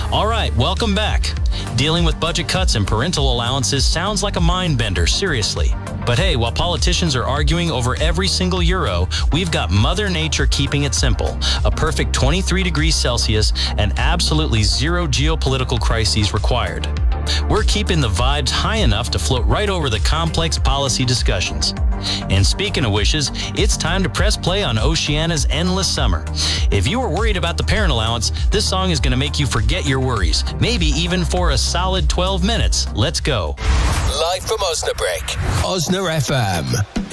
All right, welcome back. Dealing with budget cuts and parental allowances sounds like a mind bender, seriously. But hey, while politicians are arguing over every single euro, we've got Mother Nature keeping it simple. A perfect 23 degrees Celsius and absolutely zero geopolitical crises required. We're keeping the vibes high enough to float right over the complex policy discussions. And speaking of wishes, it's time to press play on Oceana's Endless Summer. If you were worried about the parent allowance, this song is going to make you forget your worries, maybe even for a solid 12 minutes. Let's go. Live from Osnabrück, Osna FM.